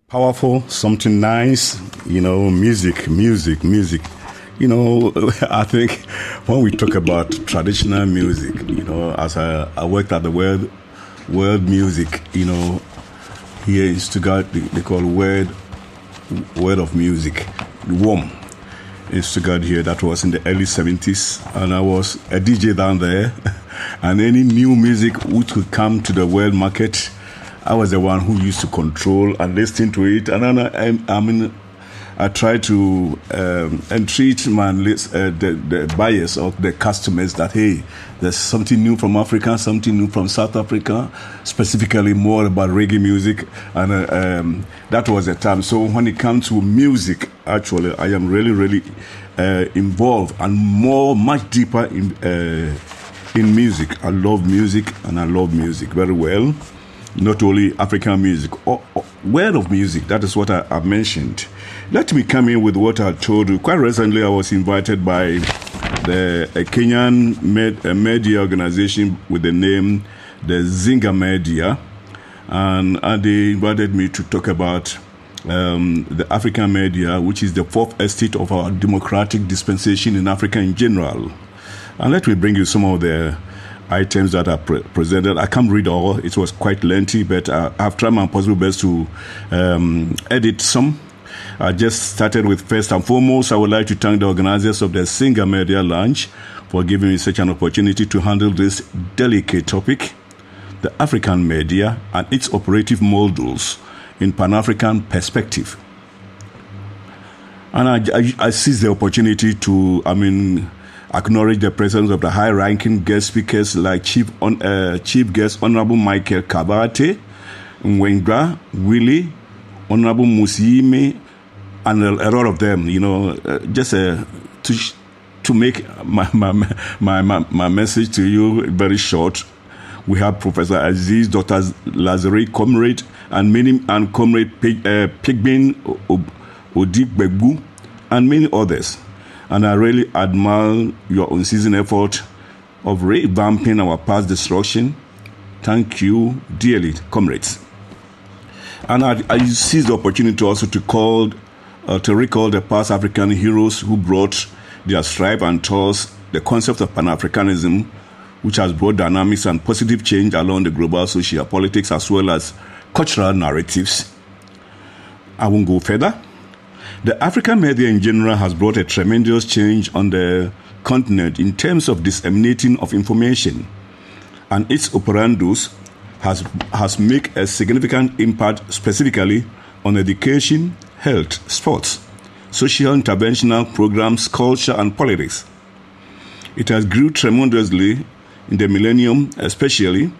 Powerful, something nice, music. I think when we talk about traditional music, as I worked at the world music, here in Stuttgart, they call Word of Music, WOM in Stuttgart here. That was in the early 70s, and I was a DJ down there. And any new music which would come to the world market, I was the one who used to control and listen to it. And I try to entreat the buyers or the customers that, hey, there's something new from Africa, something new from South Africa, specifically more about reggae music. And that was the time. So when it comes to music, actually, I am really, really involved and much deeper in music. I love music, and I love music very well. Not only African music, or world of music. That is what I mentioned. Let me come in with what I told you. Quite recently, I was invited by a Kenyan media organization with the name the Zinga Media, and they invited me to talk about the African media, which is the fourth estate of our democratic dispensation in Africa in general. And let me bring you some of the items that are presented. I can't read all. It was quite lengthy, but I've tried my possible best to edit some. I just started with, first and foremost, I would like to thank the organizers of the Zinga Media Lounge for giving me such an opportunity to handle this delicate topic, the African media and its operative modules in Pan-African perspective. And I seize the opportunity to, acknowledge the presence of the high-ranking guest speakers like Chief Guest Honorable Michael Kabate, Ngwenga, Willie, Honorable Musiime, and a lot of them. Just to make my message to you very short. We have Professor Aziz, Dr. Lazare, Comrade, and Comrade Pigbin Odigbegbu, and many others. And I really admire your unceasing effort of revamping our past destruction. Thank you dearly, comrades. And I seize the opportunity also to recall the past African heroes who brought their stripe and toss the concept of Pan-Africanism, which has brought dynamics and positive change along the global social politics as well as cultural narratives. I won't go further. The African media in general has brought a tremendous change on the continent in terms of disseminating of information, and its operandus has made a significant impact specifically on education, health, sports, social interventional programs, culture, and politics. It has grew tremendously in the millennium, especially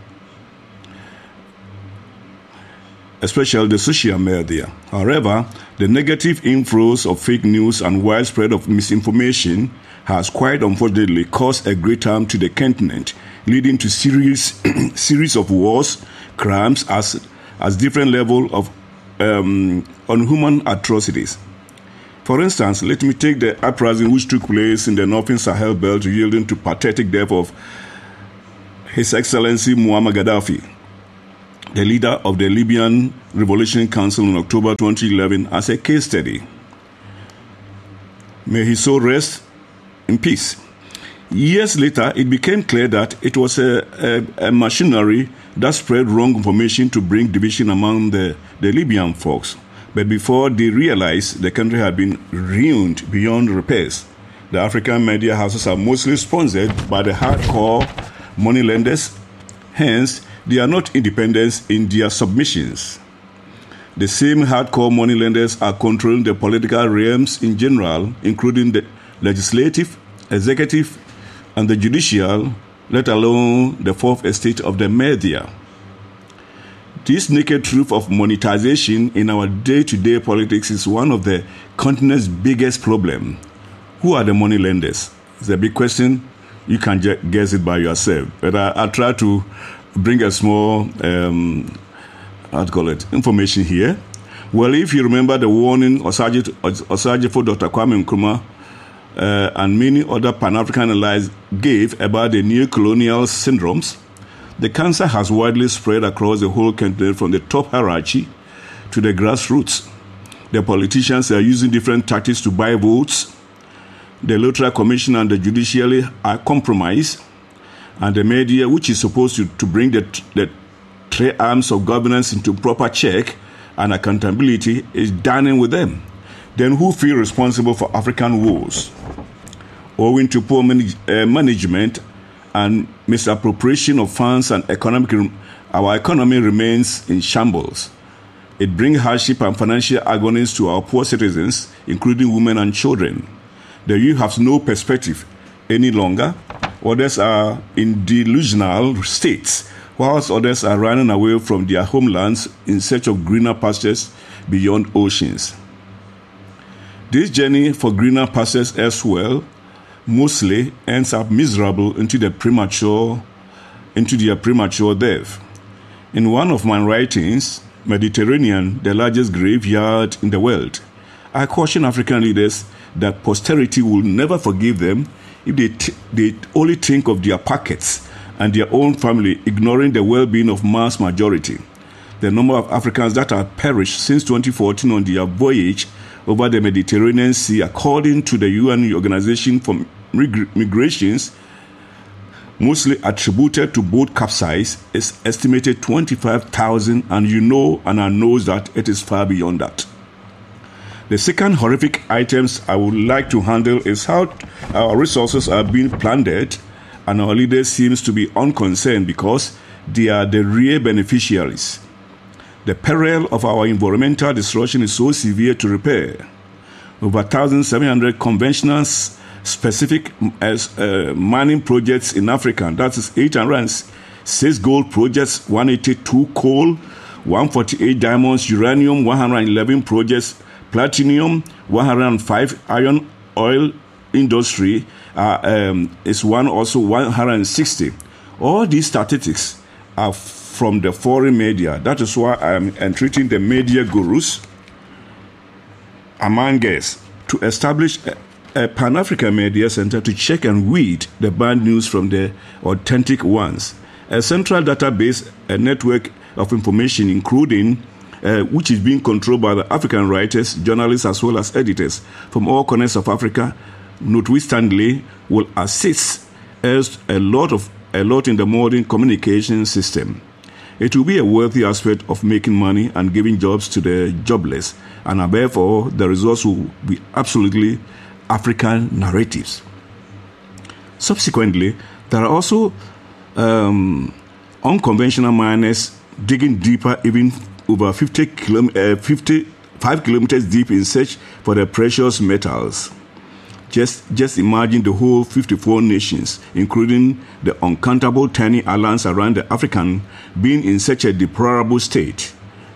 the social media. However, the negative inflows of fake news and widespread of misinformation has quite unfortunately caused a great harm to the continent, leading to series of wars, crimes as different level of unhuman atrocities. For instance, let me take the uprising which took place in the Northern Sahel belt, yielding to pathetic death of His Excellency Muammar Gaddafi, the leader of the Libyan Revolutionary Council in October 2011, as a case study. May his soul rest in peace. Years later, it became clear that it was a machinery that spread wrong information to bring division among the Libyan folks. But before they realized the country had been ruined beyond repairs, the African media houses are mostly sponsored by the hardcore moneylenders. Hence, they are not independent in their submissions. The same hardcore moneylenders are controlling the political realms in general, including the legislative, executive, and the judicial, let alone the fourth estate of the media. This naked truth of monetization in our day-to-day politics is one of the continent's biggest problems. Who are the moneylenders? It's a big question. You can guess it by yourself. But I'll try to bring a small, information here. Well, if you remember the warning Osajifo Dr. Kwame Nkrumah and many other Pan-African allies gave about the neo-colonial syndromes, the cancer has widely spread across the whole continent from the top hierarchy to the grassroots. The politicians are using different tactics to buy votes. The Electoral Commission and the judiciary are compromised. And the media, which is supposed to bring the three arms of governance into proper check and accountability, is dining with them. Then who feel responsible for African woes? Owing to poor management and misappropriation of funds and our economy remains in shambles. It brings hardship and financial agonies to our poor citizens, including women and children. The youth have no perspective any longer. Others are in delusional states, whilst others are running away from their homelands in search of greener pastures beyond oceans. This journey for greener pastures elsewhere mostly ends up miserable into their premature death. In one of my writings, Mediterranean, the largest graveyard in the world, I caution African leaders that posterity will never forgive them if they only think of their pockets and their own family, ignoring the well-being of mass majority. The number of Africans that have perished since 2014 on their voyage over the Mediterranean Sea, according to the UN Organization for Migrations, mostly attributed to boat capsize, is estimated 25,000, and I know that it is far beyond that. The second horrific items I would like to handle is how our resources are being plundered, and our leaders seem to be unconcerned because they are the real beneficiaries. The peril of our environmental destruction is so severe to repair. Over 1,700 conventional specific mining projects in Africa, that is 806 gold projects, 182 coal, 148 diamonds, uranium, 111 projects, platinum, 105 iron oil industry, is 160. All these statistics are from the foreign media. That is why I am entreating the media gurus among us to establish a Pan-African Media Center to check and weed the bad news from the authentic ones. A central database, a network of information, including which is being controlled by the African writers, journalists, as well as editors from all corners of Africa, notwithstanding, will assist us a lot in the modern communication system. It will be a worthy aspect of making money and giving jobs to the jobless, and above all, the results will be absolutely African narratives. Subsequently, there are also unconventional miners digging deeper, even over 55 kilometers deep, in search for the precious metals. Just imagine the whole 54 nations, including the uncountable tiny islands around the African, being in such a deplorable state.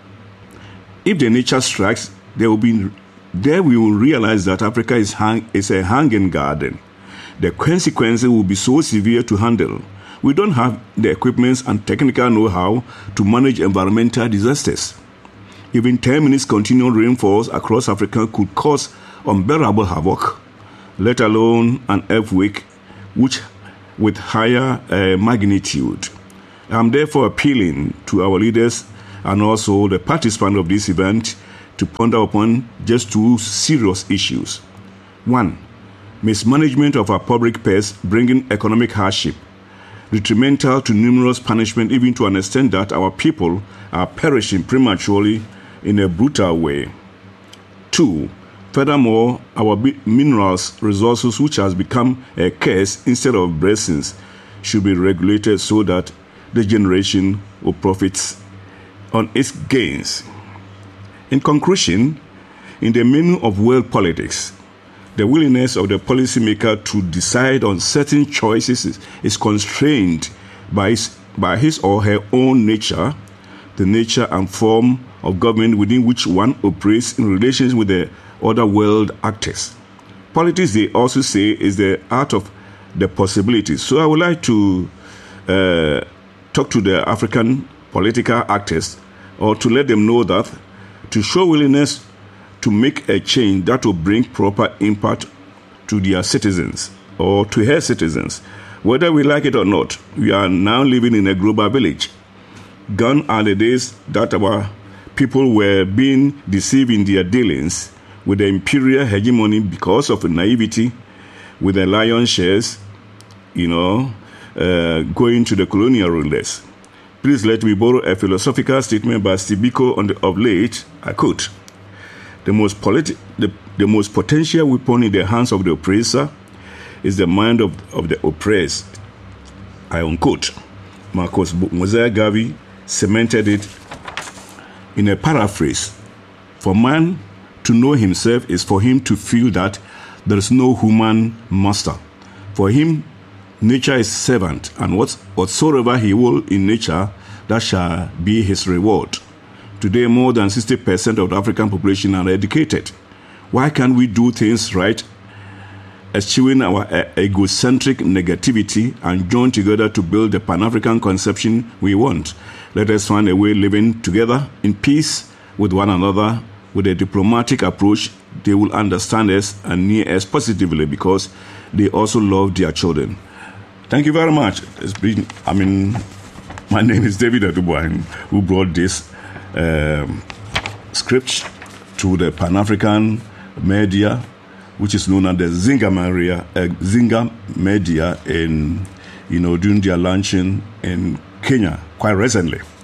If the nature strikes, there we will realize that Africa is a hanging garden. The consequences will be so severe to handle. We don't have the equipment and technical know-how to manage environmental disasters. Even 10 minutes continual rainfalls across Africa could cause unbearable havoc, let alone an earthquake which with higher magnitude. I am therefore appealing to our leaders and also the participants of this event to ponder upon just two serious issues. One, mismanagement of our public purse bringing economic hardship, detrimental to numerous punishment, even to an extent that our people are perishing prematurely in a brutal way. Two, furthermore, our minerals resources, which has become a curse instead of blessings, should be regulated so that the generation will profit on its gains. In conclusion, in the menu of world politics, the willingness of the policymaker to decide on certain choices is constrained by his or her own nature, the nature and form of government within which one operates in relations with the other world actors. Politics, they also say, is the art of the possibilities. So I would like to talk to the African political actors, or to let them know that to show willingness to make a change that will bring proper impact to their citizens or to her citizens. Whether we like it or not, we are now living in a global village. Gone are the days that our people were being deceived in their dealings with the imperial hegemony because of naivety, with the lion's shares, going to the colonial rulers. Please let me borrow a philosophical statement by Steve Biko of late. I quote, the most potential weapon in the hands of the oppressor is the mind of the oppressed. I unquote. Marcus Mosiah Garvey cemented it in a paraphrase. For man to know himself is for him to feel that there is no human master. For him, nature is servant, and whatsoever he will in nature, that shall be his reward. Today, more than 60% of the African population are educated. Why can't we do things right, eschewing our egocentric negativity and join together to build the Pan-African conception we want? Let us find a way living together in peace with one another. With a diplomatic approach, they will understand us and near us positively because they also love their children. Thank you very much. My name is David Adubwah, who brought this script to the Pan-African media, which is known as the Zinga media, in during their launching in Kenya quite recently.